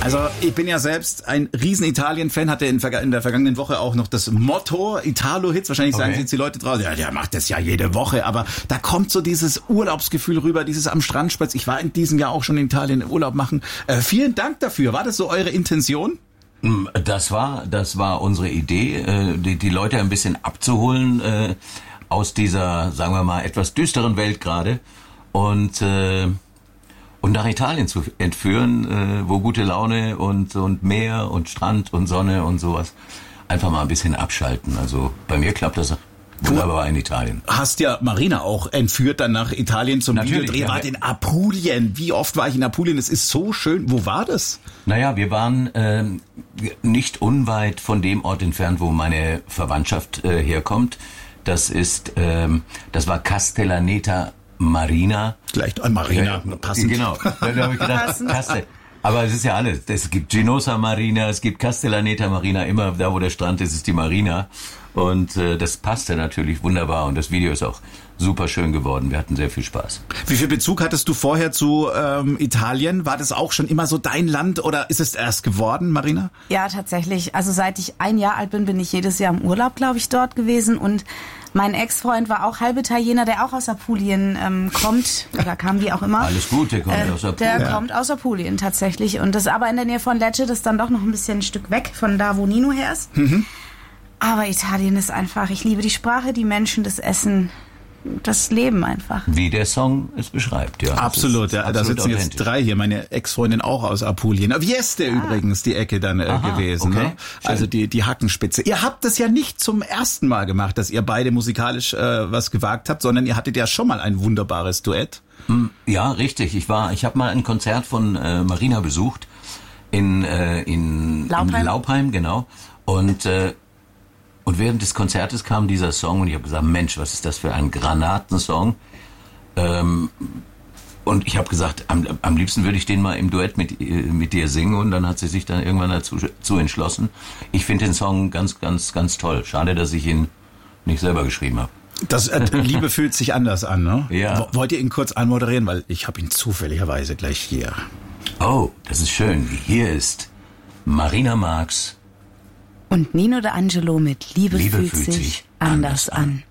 Also ich bin ja selbst ein riesen Italien-Fan, hatte in der vergangenen Woche auch noch das Motto Italo-Hits. Wahrscheinlich sagen sich jetzt die Leute draußen, ja, der macht das ja jede Woche, aber da kommt so dieses Urlaubsgefühl rüber, dieses am Strand spazieren. Ich war in diesem Jahr auch schon in Italien Urlaub machen. Vielen Dank dafür. War das so eure Intention? Das war unsere Idee, die Leute ein bisschen abzuholen aus dieser, sagen wir mal, etwas düsteren Welt gerade und nach Italien zu entführen, wo gute Laune und Meer und Strand und Sonne und sowas. Einfach mal ein bisschen abschalten. Also bei mir klappt das wunderbar in Italien. Hast ja Marina auch entführt dann nach Italien zum Videodreh. Wart in Apulien. Wie oft war ich in Apulien? Es ist so schön. Wo war das? Naja, wir waren nicht unweit von dem Ort entfernt, wo meine Verwandtschaft herkommt. Das war Castellaneta Marina. Gleich Marina, passend. Genau, da habe ich gedacht, Castel. Aber es ist ja alles. Es gibt Genosa Marina, es gibt Castellaneta Marina, immer da, wo der Strand ist, ist die Marina. Und das passte natürlich wunderbar und das Video ist auch super schön geworden. Wir hatten sehr viel Spaß. Wie viel Bezug hattest du vorher zu Italien? War das auch schon immer so dein Land oder ist es erst geworden, Marina? Ja, tatsächlich. Also seit ich 1 Jahr alt bin, bin ich jedes Jahr im Urlaub, glaube ich, dort gewesen. Und mein Ex-Freund war auch halb Italiener, der auch aus Apulien kommt. Oder kam, wie auch immer. Alles gut, der kommt aus Apulien. Der kommt aus Apulien tatsächlich. Und das ist aber in der Nähe von Lecce, das ist dann doch noch ein bisschen ein Stück weg von da, wo Nino her ist. Mhm. Aber Italien ist einfach, ich liebe die Sprache, die Menschen, das Essen, das Leben einfach. Wie der Song es beschreibt, ja. Absolut, ja. Da sitzen jetzt 3 hier, meine Ex-Freundin auch aus Apulien. Vieste übrigens, die Ecke dann gewesen. Okay. Ne? Also die Hackenspitze. Ihr habt das ja nicht zum ersten Mal gemacht, dass ihr beide musikalisch was gewagt habt, sondern ihr hattet ja schon mal ein wunderbares Duett. Ja, richtig. Ich habe mal ein Konzert von Marina besucht in Laupheim, genau. Und während des Konzertes kam dieser Song und ich habe gesagt, Mensch, was ist das für ein Granatensong? Und ich habe gesagt, am liebsten würde ich den mal im Duett mit dir singen und dann hat sie sich dann irgendwann dazu entschlossen. Ich finde den Song ganz, ganz, ganz toll. Schade, dass ich ihn nicht selber geschrieben habe. Das Liebe fühlt sich anders an, ne? Ja. Wollt ihr ihn kurz anmoderieren? Weil ich habe ihn zufälligerweise gleich hier. Oh, das ist schön. Hier ist Marina Marx und Nino D'Angelo mit Liebe fühlt sich anders an.